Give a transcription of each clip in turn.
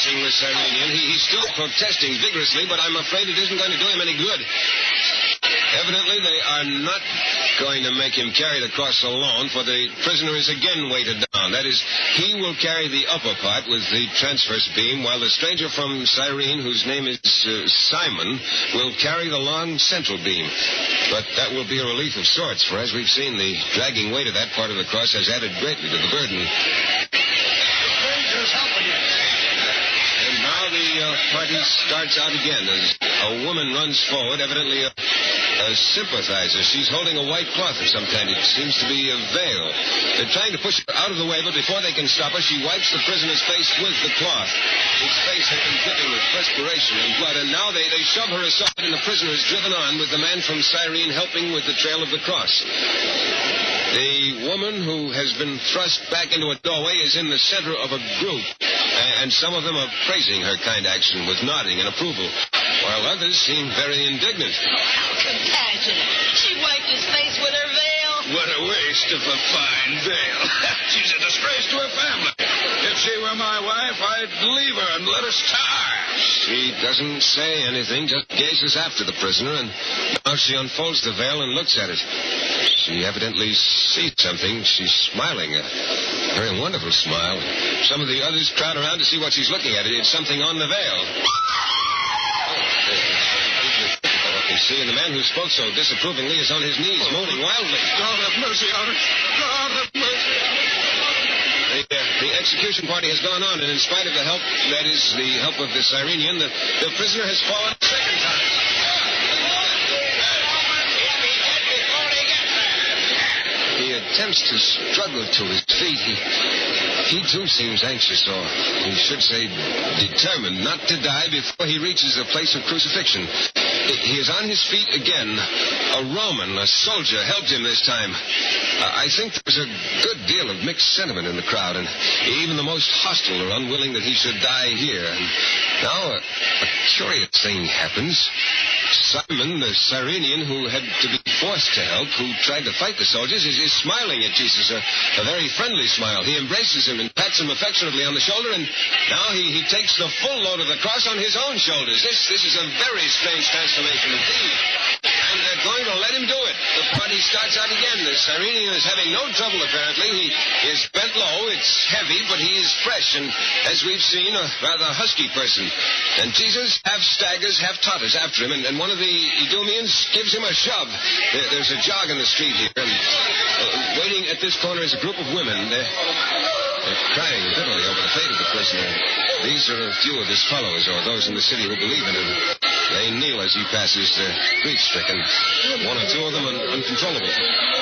harassing the Cyrenian. He's still protesting vigorously, but I'm afraid it isn't going to do him any good. Evidently, they are not going to make him carry the cross alone, for the prisoner is again weighted down. That is, he will carry the upper part with the transverse beam, while the stranger from Cyrene, whose name is Simon, will carry the long central beam. But that will be a relief of sorts, for as we've seen, the dragging weight of that part of the cross has added greatly to the burden. And now the party starts out again as a woman runs forward, evidently a sympathizer. She's holding a white cloth of some kind. It seems to be a veil. They're trying to push her out of the way, but before they can stop her, she wipes the prisoner's face with the cloth. His face has been dripping with perspiration and blood, and now they shove her aside, and the prisoner is driven on with the man from Cyrene helping with the trail of the cross. The woman who has been thrust back into a doorway is in the center of a group, and some of them are praising her kind action with nodding in approval, while others seem very indignant. How compassionate. She wiped his face with her veil. What a waste of a fine veil. She's a disgrace to her family. If she were my wife, I'd leave her and let her starve. She doesn't say anything, just gazes after the prisoner, and now she unfolds the veil and looks at it. She evidently sees something. She's smiling, a very wonderful smile. Some of the others crowd around to see what she's looking at. It's something on the veil. See, and the man who spoke so disapprovingly is on his knees, moaning wildly. God have mercy on her. God have mercy. The execution party has gone on, and in spite of the help, that is, the help of the Cyrenian, the prisoner has fallen a second time. He attempts to struggle to his feet. He too seems anxious, or he should say determined not to die before he reaches the place of crucifixion. He is on his feet again. A Roman, a soldier, helped him this time. I think there was a good deal of mixed sentiment in the crowd, and even the most hostile are unwilling that he should die here. And now a curious thing happens. Simon, the Cyrenian, who had to be forced to help, who tried to fight the soldiers, is smiling at Jesus, a very friendly smile. He embraces him and pats him affectionately on the shoulder, and now he takes the full load of the cross on his own shoulders. This is a very strange transformation indeed. And they're going to let him do it. The party starts out again. The Cyrenian is having no trouble, apparently. He is bent low. It's heavy, but he is fresh, and as we've seen, a rather husky person. And Jesus half staggers, half totters after him, and one of the Edomians gives him a shove. There's a jog in the street here, and waiting at this corner is a group of women. They're crying bitterly over the fate of the prisoner. These are a few of his followers, or those in the city who believe in him. They kneel as he passes, grief-stricken. One or two of them uncontrollable.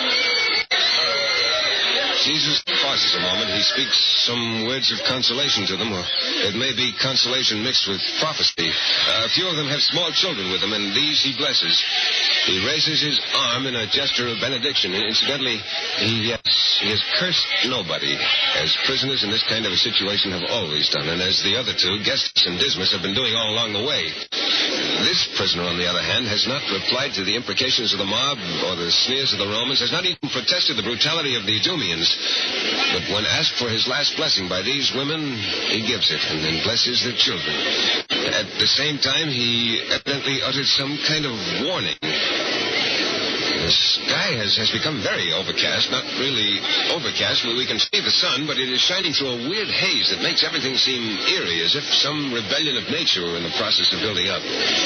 Jesus pauses a moment. He speaks some words of consolation to them, or it may be consolation mixed with prophecy. A few of them have small children with them, and these he blesses. He raises his arm in a gesture of benediction. Incidentally, he has cursed nobody, as prisoners in this kind of a situation have always done, and as the other two, Gestas and Dismas, have been doing all along the way. This prisoner, on the other hand, has not replied to the imprecations of the mob or the sneers of the Romans, has not even protested the brutality of the Edomians. But when asked for his last blessing by these women, he gives it and then blesses their children. At the same time, he evidently uttered some kind of warning. The sky has become very overcast. Not really overcast. We can see the sun, but it is shining through a weird haze that makes everything seem eerie, as if some rebellion of nature were in the process of building up.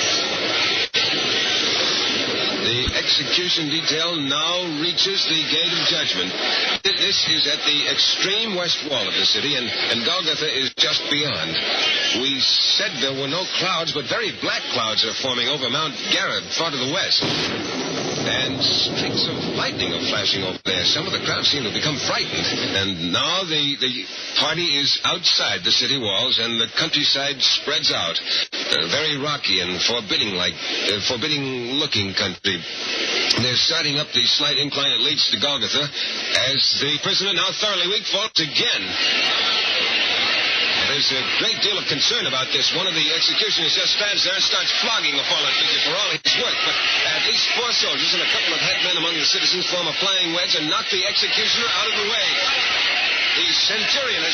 The execution detail now reaches the Gate of Judgment. This is at the extreme west wall of the city, and Golgotha is just beyond. We said there were no clouds, but very black clouds are forming over Mount Gareb, far to the west. And streaks of lightning are flashing over there. Some of the crowd seem to become frightened. And now the party is outside the city walls, and the countryside spreads out. Very rocky and forbidding-looking country. They're starting up the slight incline that leads to Golgotha, as the prisoner, now thoroughly weak, falls again. There's a great deal of concern about this. One of the executioners just stands there and starts flogging the fallen figure for all his work. But at least 4 soldiers and a couple of headmen among the citizens form a flying wedge and knock the executioner out of the way. The centurion has